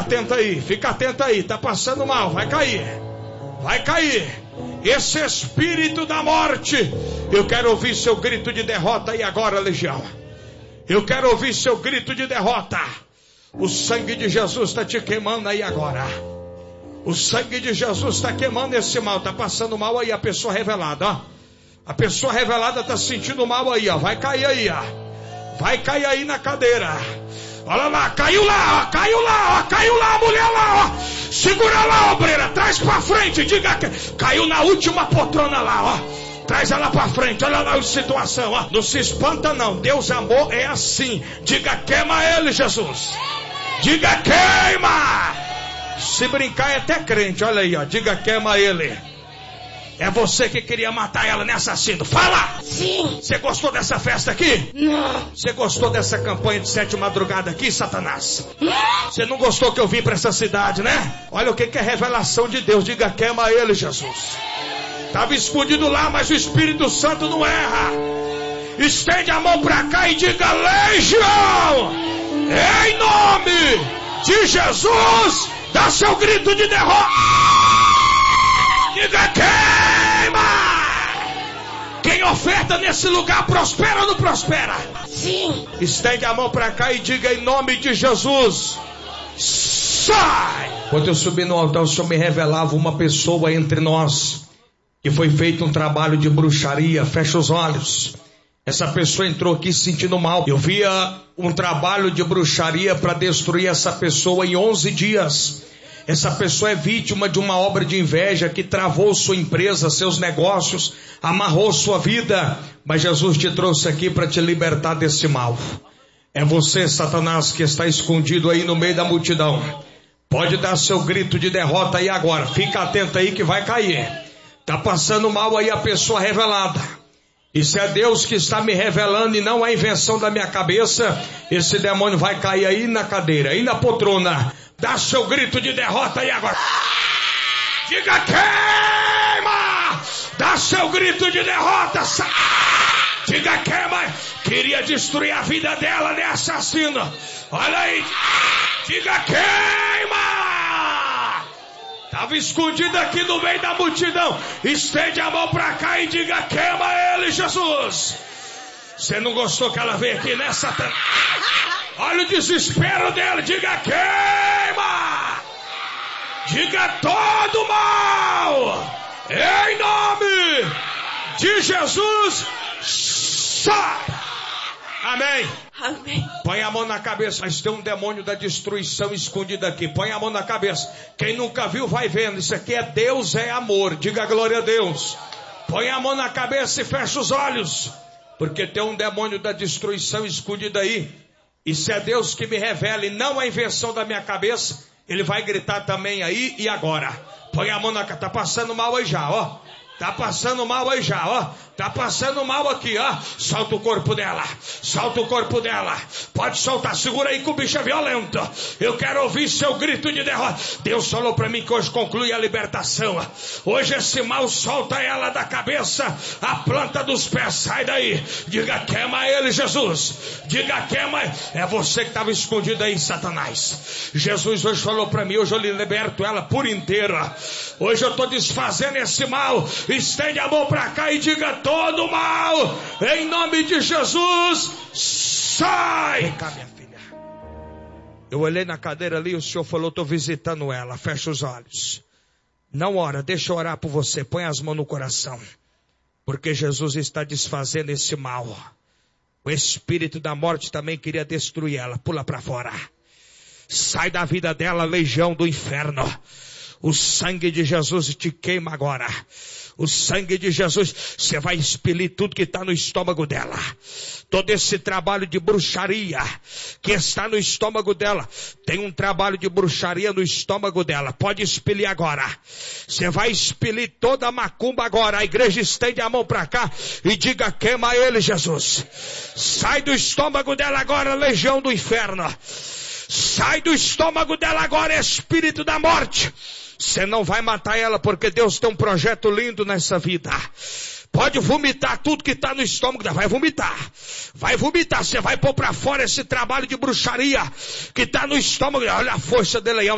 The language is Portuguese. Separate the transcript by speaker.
Speaker 1: atento aí, tá passando mal, vai cair. Esse espírito da morte, eu quero ouvir seu grito de derrota aí agora, legião. Eu quero ouvir seu grito de derrota. O sangue de Jesus está te queimando aí agora. O sangue de Jesus está queimando esse mal. Tá passando mal aí a pessoa revelada, ó. A pessoa revelada está sentindo mal aí, ó. Vai cair aí, ó. Vai cair aí na cadeira. Olha lá, caiu lá, a mulher lá, ó. Segura lá, obreira, traz pra frente, diga que caiu na última poltrona lá, ó. Traz ela pra frente, olha lá a situação, ó. Não se espanta não, Deus amor é assim. Diga, queima ele, Jesus. Diga, queima. Se brincar é até crente, olha aí, ó. Diga, queima ele. É você que queria matar ela, né, assassino? Fala!
Speaker 2: Sim.
Speaker 1: Você gostou dessa festa aqui?
Speaker 2: Não.
Speaker 1: Você gostou dessa campanha de 7 madrugada aqui, Satanás? Você não gostou que eu vim pra essa cidade, né? Olha o que é revelação de Deus. Diga, queima ele, Jesus. Estava escondido lá, mas o Espírito Santo não erra. Estende a mão pra cá e diga, legião! Em nome de Jesus, dá seu grito de derrota. Diga, queima! Quem oferta nesse lugar prospera ou não prospera?
Speaker 2: Sim.
Speaker 1: Estende a mão pra cá e diga, em nome de Jesus, sai! Quando eu subi no altar, o Senhor me revelava uma pessoa entre nós que foi feito um trabalho de bruxaria. Fecha os olhos. Essa pessoa entrou aqui se sentindo mal. Eu via um trabalho de bruxaria para destruir essa pessoa em 11 dias. Essa pessoa é vítima de uma obra de inveja que travou sua empresa, seus negócios, amarrou sua vida. Mas Jesus te trouxe aqui para te libertar desse mal. É você, Satanás, que está escondido aí no meio da multidão. Pode dar seu grito de derrota aí agora. Fica atento aí que vai cair. Tá passando mal aí a pessoa revelada. Isso é Deus que está me revelando e não é invenção da minha cabeça. Esse demônio vai cair aí na cadeira, aí na poltrona. Dá seu grito de derrota aí agora. Diga, queima! Dá seu grito de derrota. Diga, queima! Queria destruir a vida dela, né, assassino? Olha aí. Diga, queima! Estava escondido aqui no meio da multidão. Estende a mão pra cá e diga, queima ele, Jesus. Você não gostou que ela veio aqui, né, Satanás? Olha o desespero dela. Diga, queima. Diga, todo mal, em nome de Jesus, sai. Amém.
Speaker 2: Amém.
Speaker 1: Põe a mão na cabeça. Mas tem um demônio da destruição escondido aqui. Põe a mão na cabeça. Quem nunca viu vai vendo. Isso aqui é Deus, é amor. Diga glória a Deus. Põe a mão na cabeça e fecha os olhos. Porque tem um demônio da destruição escondido aí. E se é Deus que me revela e não a invenção da minha cabeça, ele vai gritar também aí e agora. Põe a mão na cabeça. Tá passando mal aí já, ó. Tá passando mal aí já, ó. Tá passando mal aqui, ó. Solta o corpo dela. Solta o corpo dela. Pode soltar. Segura aí que o bicho é violento. Eu quero ouvir seu grito de derrota. Deus falou pra mim que hoje conclui a libertação. Hoje esse mal solta ela da cabeça, a planta dos pés. Sai daí. Diga, queima ele, Jesus. Diga, queima. É você que estava escondido aí, Satanás. Jesus hoje falou pra mim. Hoje eu liberto ela por inteira. Hoje eu tô desfazendo esse mal. Estende a mão pra cá e diga, todo mal, em nome de Jesus, sai. Vem cá, minha filha. Eu olhei na cadeira ali, o Senhor falou, estou visitando ela. Fecha os olhos. Não ora, deixa eu orar por você. Põe as mãos no coração. Porque Jesus está desfazendo esse mal. O espírito da morte também queria destruir ela. Pula pra fora. Sai da vida dela, legião do inferno. O sangue de Jesus te queima agora. O sangue de Jesus, você vai expelir tudo que está no estômago dela. Todo esse trabalho de bruxaria que está no estômago dela. Tem um trabalho de bruxaria no estômago dela. Pode expelir agora. Você vai expelir toda a macumba agora. A igreja estende a mão para cá e diga, queima ele, Jesus. Sai do estômago dela agora, legião do inferno. Sai do estômago dela agora, espírito da morte. Você não vai matar ela porque Deus tem um projeto lindo nessa vida. Pode vomitar tudo que está no estômago dela. Vai vomitar. Vai vomitar. Você vai pôr para fora esse trabalho de bruxaria que está no estômago. Olha a força de leão.